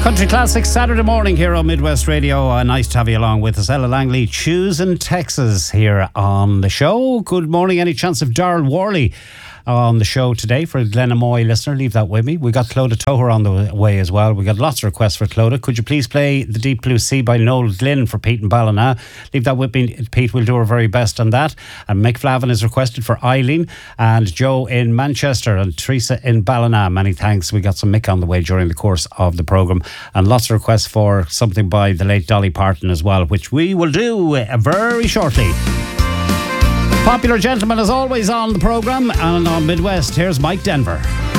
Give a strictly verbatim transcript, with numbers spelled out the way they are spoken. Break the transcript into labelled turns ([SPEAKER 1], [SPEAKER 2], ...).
[SPEAKER 1] Country Classics Saturday morning here on Midwest Radio. Uh, nice to have you along with us. Ella Langley, choosing Texas here on the show. Good morning. Any chance of Darrell Worley on the show today for a Glenamoy listener? Leave that with me. We got Clodagh Toher on the way as well. We got lots of requests for Clodagh. Could you please play The Deep Blue Sea by Noel Glynn for Pete and Ballina? Leave that with me, Pete. We'll do our very best on that. And Mick Flavin is requested for Eileen, and Joe in Manchester, and Teresa in Ballina. Many thanks. We got some Mick on the way during the course of the programme, and lots of requests for something by the late Dolly Parton as well, which we will do uh, very shortly. Popular Gentleman is always on the programme, and on Midwest, here's Mike Denver.